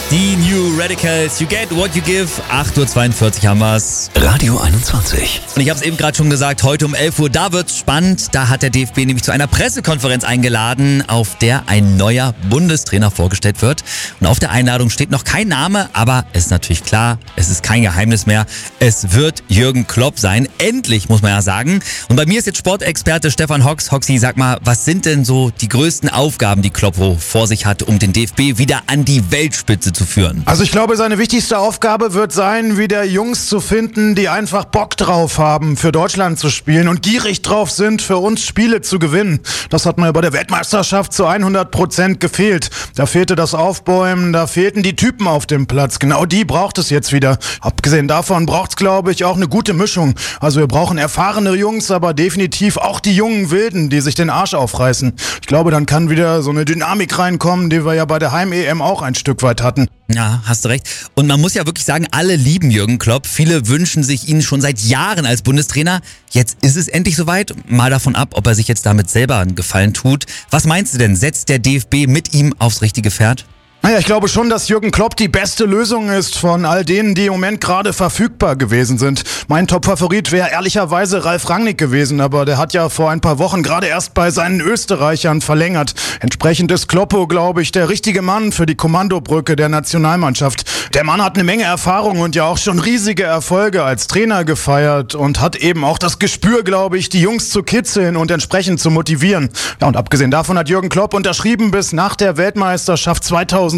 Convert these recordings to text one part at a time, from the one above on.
Die New Radicals, You Get What You Give. 8.42 Uhr haben wir's. Radio 21. Und ich habe es eben gerade schon gesagt, heute um 11 Uhr, da wird's spannend. Da hat der DFB nämlich zu einer Pressekonferenz eingeladen, auf der ein neuer Bundestrainer vorgestellt wird. Und auf der Einladung steht noch kein Name, aber es ist natürlich klar, es ist kein Geheimnis mehr. Es wird Jürgen Klopp sein. Endlich, muss man ja sagen. Und bei mir ist jetzt Sportexperte Stefan Hox. Hoxi, sag mal, was sind denn so die größten Aufgaben, die Klopp vor sich hat, um den DFB wieder an die Weltspitze zu führen? Also ich glaube, seine wichtigste Aufgabe wird sein, wieder Jungs zu finden, die einfach Bock drauf haben, für Deutschland zu spielen und gierig drauf sind, für uns Spiele zu gewinnen. Das hat mir bei der Weltmeisterschaft zu 100% gefehlt. Da fehlte das Aufbäumen, da fehlten die Typen auf dem Platz. Genau die braucht es jetzt wieder. Abgesehen davon braucht es, glaube ich, auch eine gute Mischung. Also wir brauchen erfahrene Jungs, aber definitiv auch die jungen Wilden, die sich den Arsch aufreißen. Ich glaube, dann kann wieder so eine Dynamik reinkommen, die wir ja bei der Heim-EM auch ein Stück weit hatten. Ja, hast du recht. Und man muss ja wirklich sagen, alle lieben Jürgen Klopp. Viele wünschen sich ihn schon seit Jahren als Bundestrainer. Jetzt ist es endlich soweit. Mal davon ab, ob er sich jetzt damit selber einen Gefallen tut. Was meinst du denn? Setzt der DFB mit ihm aufs richtige Pferd? Naja, ich glaube schon, dass Jürgen Klopp die beste Lösung ist von all denen, die im Moment gerade verfügbar gewesen sind. Mein Top-Favorit wäre ehrlicherweise Ralf Rangnick gewesen, aber der hat ja vor ein paar Wochen gerade erst bei seinen Österreichern verlängert. Entsprechend ist Kloppo, glaube ich, der richtige Mann für die Kommandobrücke der Nationalmannschaft. Der Mann hat eine Menge Erfahrung und ja auch schon riesige Erfolge als Trainer gefeiert und hat eben auch das Gespür, glaube ich, die Jungs zu kitzeln und entsprechend zu motivieren. Ja, und abgesehen davon hat Jürgen Klopp unterschrieben bis nach der Weltmeisterschaft 2030.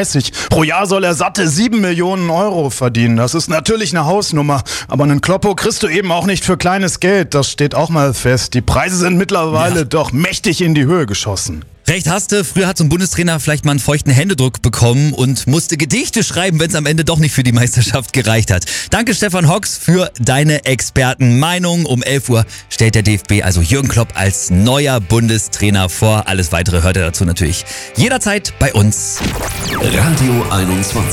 Pro Jahr soll er satte 7 Millionen Euro verdienen. Das ist natürlich eine Hausnummer. Aber einen Kloppo kriegst du eben auch nicht für kleines Geld. Das steht auch mal fest. Die Preise sind mittlerweile doch mächtig in die Höhe geschossen. Recht hast du, früher hat so ein Bundestrainer vielleicht mal einen feuchten Händedruck bekommen und musste Gedichte schreiben, wenn es am Ende doch nicht für die Meisterschaft gereicht hat. Danke Stefan Hox für deine Expertenmeinung. Um 11 Uhr stellt der DFB also Jürgen Klopp als neuer Bundestrainer vor. Alles Weitere hört ihr dazu natürlich jederzeit bei uns. Radio 21.